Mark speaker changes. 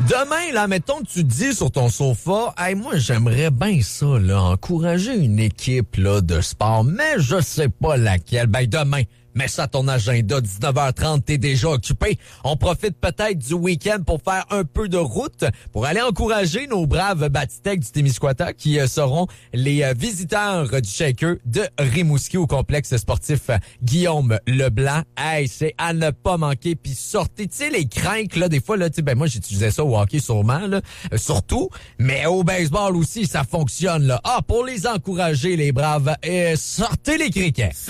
Speaker 1: Demain, là, mettons que tu te dis sur ton sofa, hey, moi, j'aimerais bien ça, là, encourager une équipe, là, de sport, mais je sais pas laquelle. Ben, demain, mets ça à ton agenda, 19h30, t'es déjà occupé. On profite peut-être du week-end pour faire un peu de route, pour aller encourager nos braves Batitech du Témiscouata qui seront les visiteurs du Shaker de Rimouski au complexe sportif Guillaume Leblanc. Hey, c'est à ne pas manquer. Puis sortez, tu sais, les crinques, là, des fois, là, tu sais, ben moi, j'utilisais ça au hockey sûrement, là, surtout, mais au baseball aussi, ça fonctionne, là. Ah, pour les encourager, les braves, sortez les criquets.